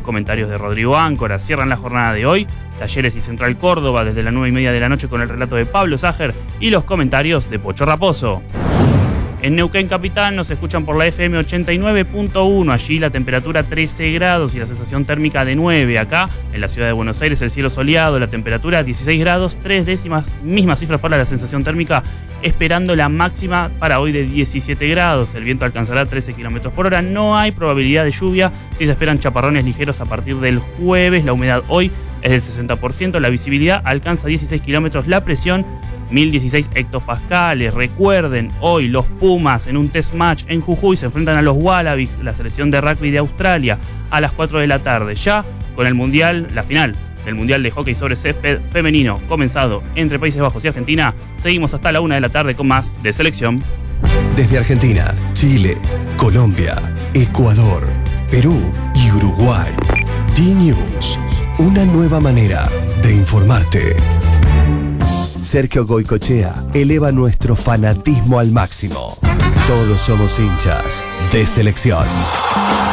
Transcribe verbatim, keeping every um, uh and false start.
comentarios de Rodrigo Áncora. Cierran la jornada de hoy Talleres y Central Córdoba desde las nueve y media de la noche con el relato de Pablo Ságer y los comentarios de Pocho Raposo. En Neuquén Capital nos escuchan por la F M ochenta y nueve punto uno. Allí la temperatura trece grados y la sensación térmica de nueve. Acá, en la ciudad de Buenos Aires, el cielo soleado, la temperatura dieciséis grados, tres décimas, mismas cifras para la sensación térmica, esperando la máxima para hoy de diecisiete grados. El viento alcanzará trece kilómetros por hora. No hay probabilidad de lluvia. Sí se esperan chaparrones ligeros a partir del jueves. La humedad hoy es del sesenta por ciento. La visibilidad alcanza dieciséis kilómetros. La presión mil dieciséis hectopascales. Recuerden, hoy los Pumas en un test match en Jujuy se enfrentan a los Wallabies, la selección de rugby de Australia, a las cuatro de la tarde. Ya con el Mundial, la final del Mundial de Hockey sobre Césped femenino comenzado entre Países Bajos y Argentina, seguimos hasta la una de la tarde con más de Selección. Desde Argentina, Chile, Colombia, Ecuador, Perú y Uruguay. D-News, una nueva manera de informarte. Sergio Goycochea eleva nuestro fanatismo al máximo. Todos somos hinchas de Selección.